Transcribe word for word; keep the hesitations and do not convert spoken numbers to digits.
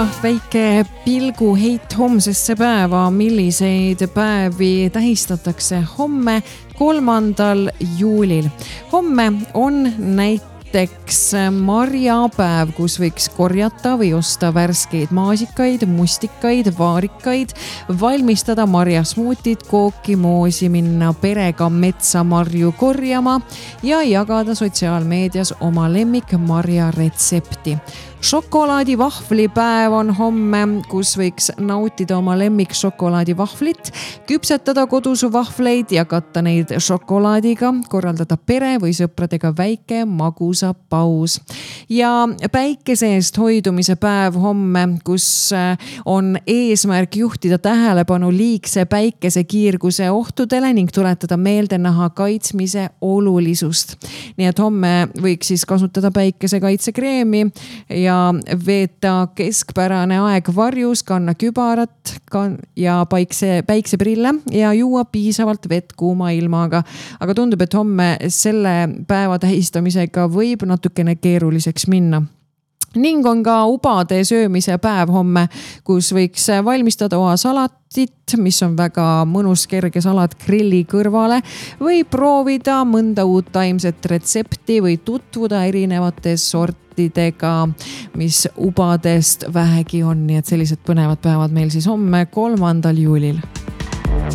väike pilguheit homsesse päeva, milliseid päevi tähistatakse homme, kolmandal juulil. Homme on näiteks marjapäev, kus võiks korjata või osta värskeid maasikaid, mustikaid, vaarikaid, valmistada marjasmuutit, kooki, moosi, minna perega metsamarju korjama ja jagada sotsiaalmeedias oma lemmik marja retsepti. Šokolaadivahvlipäev on homme, kus võiks nautida oma lemmik šokolaadivahvlit, küpsetada kodus vahvleid ja katta neid šokolaadiga, korraldada pere või sõpradega väike magusa paus. Ja päikese eest hoidumise päev homme, kus on eesmärk juhtida tähelepanu liigse päikesekiirguse ohtudele ning tuletada meelde naha kaitsmise olulisust. Nii et homme võiks siis kasutada päikesekaitsekreemi ja veeta keskpärane aeg varjus, kanna kübarat ja paikse, päikseprille ja juua piisavalt vett kuuma ilmaga. Aga tundub, et homme selle päeva tähistamisega võib natukene keeruliseks minna. Ning on ka ubade söömise päev homme, kus võiks valmistada oa salatit, mis on väga mõnus kerge salat grilli kõrvale, või proovida mõnda uut taimset retsepti või tutvuda erinevate sortidega, mis ubadest vähegi on. Nii et sellised põnevad päevad meil siis homme, kolmandal juulil.